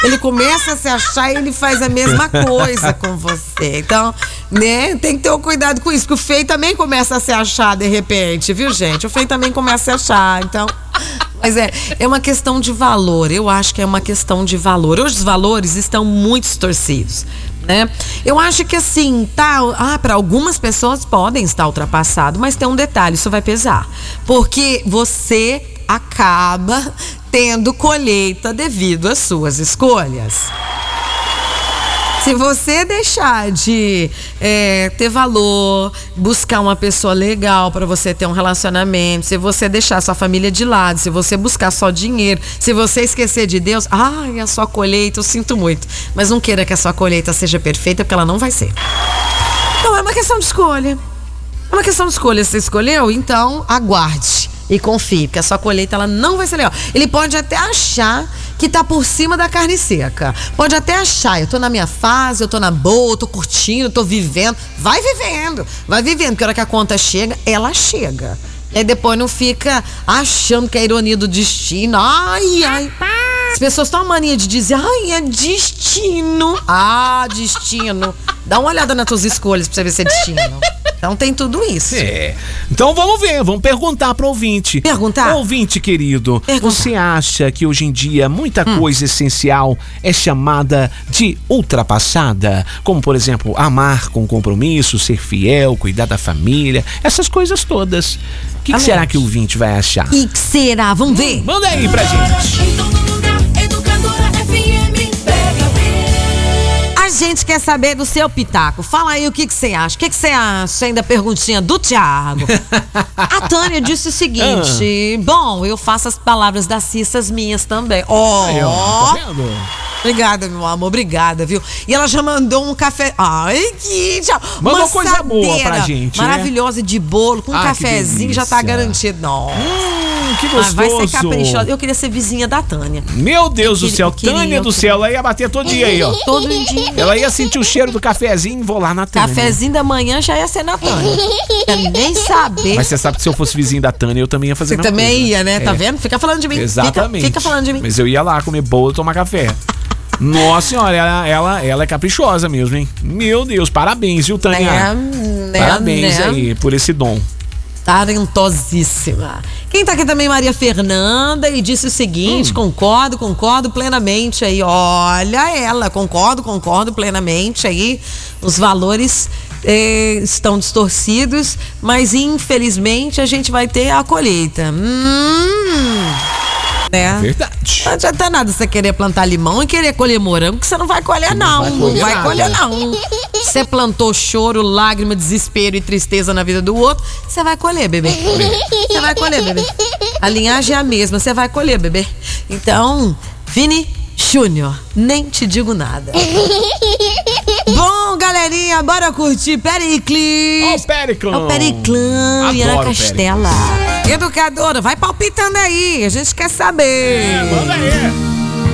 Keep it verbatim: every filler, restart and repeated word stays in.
ele começa a se achar e ele faz a mesma coisa com você. Então, né, tem que ter um cuidado com isso, porque o feio também começa a se achar de repente, viu, gente? O feio também começa a se achar, então... Mas é, é uma questão de valor, eu acho que é uma questão de valor. Hoje os valores estão muito distorcidos, né? Eu acho que assim, tá, ah, para algumas pessoas podem estar ultrapassado, mas tem um detalhe, isso vai pesar. Porque você acaba tendo colheita devido às suas escolhas. Se você deixar de é, ter valor, buscar uma pessoa legal para você ter um relacionamento, se você deixar sua família de lado, se você buscar só dinheiro, se você esquecer de Deus, ai, a sua colheita, eu sinto muito. Mas não queira que a sua colheita seja perfeita, porque ela não vai ser. Então é uma questão de escolha. É uma questão de escolha. Você escolheu? Então aguarde e confie, porque a sua colheita ela não vai ser legal. Ele pode até achar que tá por cima da carne seca. Pode até achar, eu tô na minha fase, eu tô na boa, eu tô curtindo, eu tô vivendo. Vai vivendo, vai vivendo, porque a hora que a conta chega, ela chega. E aí depois não fica achando que é a ironia do destino. Ai, ai. As pessoas têm uma mania de dizer, ai, é destino. Ah, destino. Dá uma olhada nas tuas escolhas pra você ver se é destino. Então tem tudo isso. É. Então vamos ver, vamos perguntar pro ouvinte. Perguntar? Ouvinte querido, Perguntar. Você acha que hoje em dia muita hum. coisa essencial é chamada de ultrapassada? Como, por exemplo, amar com compromisso, ser fiel, cuidar da família, essas coisas todas. O que, que será que o ouvinte vai achar? O que, que será? Vamos ver? Hum, manda aí pra gente. A gente quer saber do seu pitaco. Fala aí o que que você acha. O que que você acha ainda? Perguntinha do Thiago. A Tânia disse o seguinte: ah. Bom, eu faço as palavras da Cissa as minhas também. Ó, oh, tá vendo? Obrigada, meu amor, obrigada, viu? E ela já mandou um café. Ai, que tchau. Mandou coisa boa pra gente, maravilhosa, né? De bolo, com um ah, cafezinho, já tá garantido. Nossa. Hum, que gostoso. Ah, vai ser caprichosa. Eu queria ser vizinha da Tânia. Meu Deus do queria, céu, Tânia do céu, ela ia bater todo dia aí, ó. Todo dia. Ela ia sentir o cheiro do cafezinho e vou lá na Tânia. Cafezinho da manhã já ia ser na Tânia. Eu nem saber. Mas você sabe que se eu fosse vizinho da Tânia, eu também ia fazer. Você também coisa. ia, né? É. Tá vendo? Fica falando de mim. Exatamente. Fica, fica falando de mim. Mas eu ia lá comer bolo e tomar café. Nossa senhora, ela, ela, ela é caprichosa mesmo, hein? Meu Deus, parabéns, viu, Tânia? É, né, parabéns né? aí por esse dom. Talentosíssima. Quem tá aqui também, Maria Fernanda, e disse o seguinte: hum. concordo, concordo plenamente aí. Olha ela, concordo, concordo plenamente aí. Os valores eh, estão distorcidos, mas infelizmente a gente vai ter a colheita. Hum. Né? Verdade. Não adianta nada você querer plantar limão e querer colher morango, que você não vai colher, não. Não vai colher, não. Você plantou choro, lágrima, desespero e tristeza na vida do outro, você vai colher, bebê. Você vai colher, bebê. A linhagem é a mesma, você vai colher, bebê. Então, Vini Júnior, nem te digo nada. Bom, galerinha, bora curtir Pericles. Ó, o Periclão. É o Periclão e Ana Castela. Pericles. Educadora, vai palpitando aí, a gente quer saber. É, manda aí.